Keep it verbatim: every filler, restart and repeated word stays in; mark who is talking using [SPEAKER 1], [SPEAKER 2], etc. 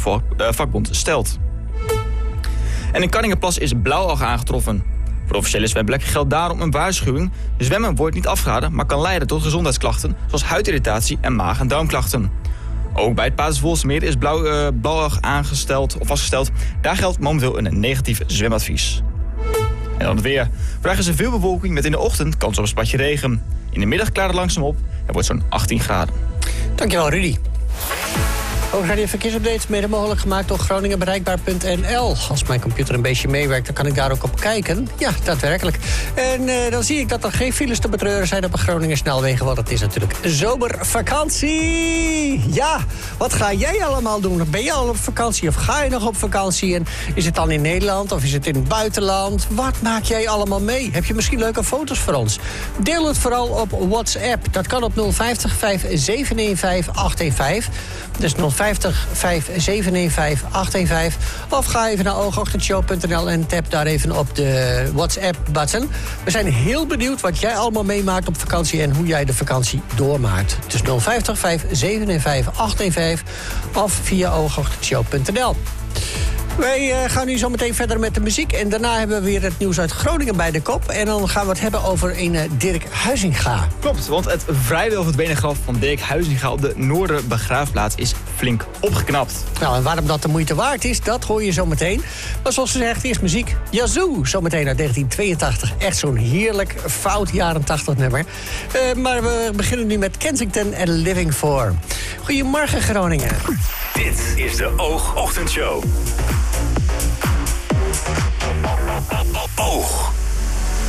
[SPEAKER 1] vak, uh, vakbond Stelt. En in Kanningerplas is blauwalg aangetroffen. Voor officiële zwemplekken geldt daarom een waarschuwing. Zwemmen wordt niet afgeraden, maar kan leiden tot gezondheidsklachten... zoals huidirritatie en maag- en darmklachten. Ook bij het Paterswoldsemeer is blauw, uh, blauwalg aangesteld of vastgesteld. Daar geldt momenteel een negatief zwemadvies. En dan het weer. Vandaag is er veel bewolking met in de ochtend kans op een spatje regen. In de middag klaart het langzaam op. Het wordt zo'n achttien graden.
[SPEAKER 2] Dankjewel, Rudy. Ook radio verkeersupdates mede mogelijk gemaakt door Groningen Bereikbaar punt n l. Als mijn computer een beetje meewerkt, dan kan ik daar ook op kijken. Ja, daadwerkelijk. En uh, dan zie ik dat er geen files te betreuren zijn op de Groningen snelwegen, want het is natuurlijk zomervakantie. Ja, wat ga jij allemaal doen? Ben je al op vakantie of ga je nog op vakantie? En is het dan in Nederland of is het in het buitenland? Wat maak jij allemaal mee? Heb je misschien leuke foto's voor ons? Deel het vooral op WhatsApp. Dat kan op nul vijftig, vijf zeven een vijf, acht een vijf. Dus nul vijftig, vijf zeven een vijf, acht een vijf. Of ga even naar oogochtendshow punt n l en tap daar even op de WhatsApp-button. We zijn heel benieuwd wat jij allemaal meemaakt op vakantie en hoe jij de vakantie doormaakt. Dus nul vijftig, vijf zeven een vijf, acht een vijf of via oogochtendshow punt n l. Wij uh, gaan nu zo meteen verder met de muziek. En daarna hebben we weer het nieuws uit Groningen bij de kop. En dan gaan we het hebben over een uh, Dirk Huizinga.
[SPEAKER 1] Klopt, want het vrijwel verdwenen graf van Dirk Huizinga op de Noorderbegraafplaats is flink opgeknapt.
[SPEAKER 2] Nou, en waarom dat de moeite waard is, dat hoor je zo meteen. Maar zoals gezegd, eerst muziek. Yazoo, zometeen uit negentien tweeëntachtig. Echt zo'n heerlijk, fout jaren tachtig nummer. Uh, maar we beginnen nu met Kensington en Living For. Goedemorgen, Groningen.
[SPEAKER 3] Dit is de Oogochtendshow. Oog.